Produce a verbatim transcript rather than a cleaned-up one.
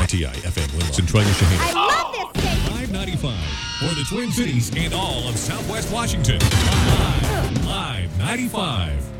T I F M Winlow. Centralia Shaheen. I love this station. five ninety-five for the Twin Cities and all of Southwest Washington. Live, Live ninety-five.